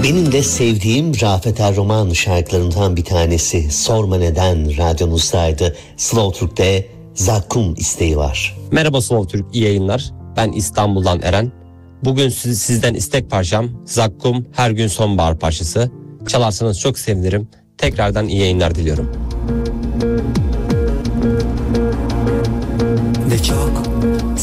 Benim de sevdiğim Rafet Er-Roman şarkılarından bir tanesi. Sorma Neden radyomuzdaydı. Slow Türk'te Zakkum isteği var. Merhaba Slow Türk, iyi yayınlar. Ben İstanbul'dan Eren. Bugün sizden istek parçam Zakkum Her Gün Sonbahar parçası. Çalarsanız çok sevinirim. Tekrardan iyi yayınlar diliyorum. Ne çok